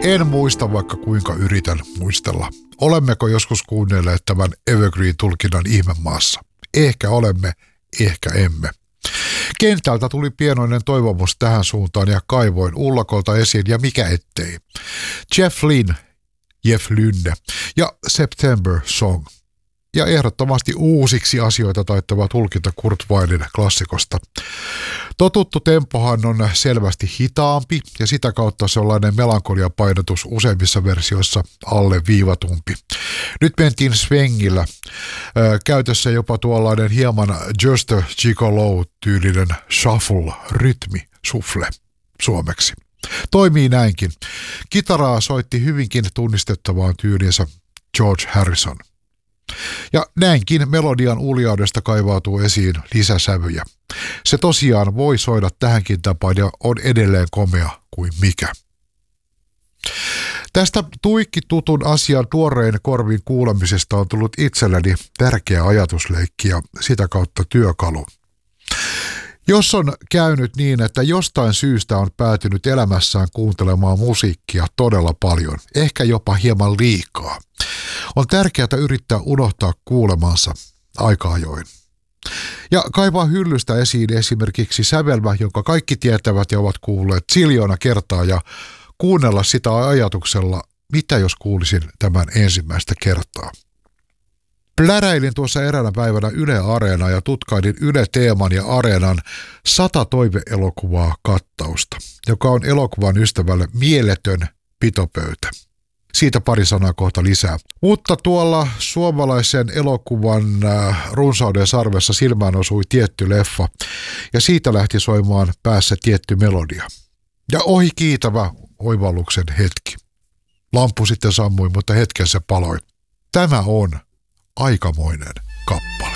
En muista, vaikka kuinka yritän muistella. Olemmeko joskus kuunnelleet tämän Evergreen-tulkinnan ihmemaassa? Ehkä olemme, ehkä emme. Kentältä tuli pienoinen toivomus tähän suuntaan ja kaivoin ullakolta esiin ja mikä ettei. Jeff Lynne ja September Song. Ja ehdottomasti uusiksi asioita taittava tulkinta Kurt Weillin klassikosta. Totuttu tempohan on selvästi hitaampi ja sitä kautta sellainen melankoliapainotus useimmissa versioissa alle viivatumpi. Nyt mentiin swingillä. Käytössä jopa tuollainen hieman Just a Gigolo-tyylinen shuffle-rytmi, shuffle suomeksi. Toimii näinkin. Kitaraa soitti hyvinkin tunnistettavaan tyylinsä George Harrison. Ja näinkin melodian uljaudesta kaivautuu esiin lisäsävyjä. Se tosiaan voi soida tähänkin tapaan ja on edelleen komea kuin mikä. Tästä tuikki tutun asian tuoreen korvin kuulemisesta on tullut itselleni tärkeä ajatusleikki ja sitä kautta työkalu. Jos on käynyt niin, että jostain syystä on päätynyt elämässään kuuntelemaan musiikkia todella paljon, ehkä jopa hieman liikaa, on tärkeää yrittää unohtaa kuulemansa aika ajoin. Ja kaivaa hyllystä esiin esimerkiksi sävelmä, jonka kaikki tietävät ja ovat kuulleet ziljoona kertaa ja kuunnella sitä ajatuksella, mitä jos kuulisin tämän ensimmäistä kertaa. Pläräilin tuossa eräänä päivänä Yle Areenaa ja tutkailin Yle Teeman ja Areenan 100 toiveelokuvaa kattausta, joka on elokuvan ystävälle mieletön pitopöytä. Siitä pari sanaa kohta lisää. Mutta tuolla suomalaisen elokuvan runsauden sarvessa silmään osui tietty leffa ja siitä lähti soimaan päässä tietty melodia. Ja ohi kiitävä oivalluksen hetki. Lampu sitten sammui, mutta hetken se paloi. Tämä on aikamoinen kappale.